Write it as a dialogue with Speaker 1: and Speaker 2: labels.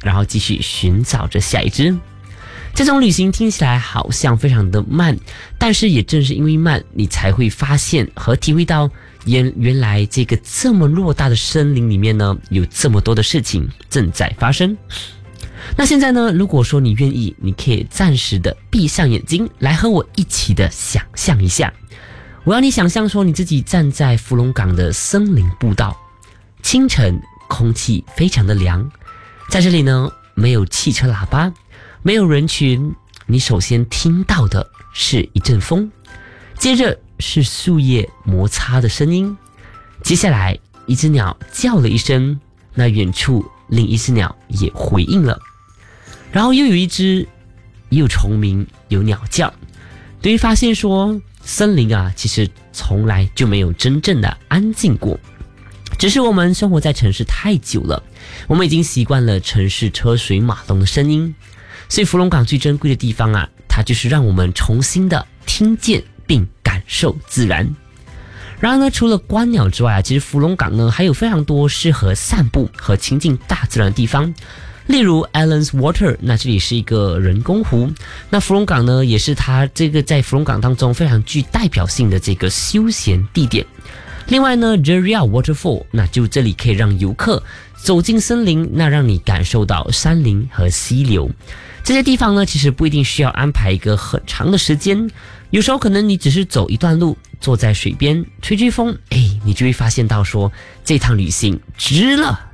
Speaker 1: 然后继续寻找着下一只。这种旅行听起来好像非常的慢，但是也正是因为慢，你才会发现和体会到原来这个这么偌大的森林里面呢，有这么多的事情正在发生。那现在呢，如果说你愿意，你可以暂时的闭上眼睛，来和我一起的想象一下。我要你想象说你自己站在福隆港的森林步道，清晨空气非常的凉，在这里呢，没有汽车喇叭，没有人群，你首先听到的是一阵风，接着是树叶摩擦的声音，接下来一只鸟叫了一声，那远处另一只鸟也回应了，然后又有一只，有虫鸣，有鸟叫。对于发现说森林啊，其实从来就没有真正的安静过，只是我们生活在城市太久了，我们已经习惯了城市车水马龙的声音。所以福隆港最珍贵的地方啊，它就是让我们重新的听见并感受自然。然而呢，除了观鸟之外啊，其实福隆港呢还有非常多适合散步和亲近大自然的地方。例如 Allen's Water， 那这里是一个人工湖，那福隆港呢也是它这个在福隆港当中非常具代表性的这个休闲地点。另外呢 Jeria Waterfall， 那就这里可以让游客走进森林，那让你感受到山林和溪流。这些地方呢，其实不一定需要安排一个很长的时间，有时候可能你只是走一段路，坐在水边吹吹风，你就会发现到说这趟旅行值了。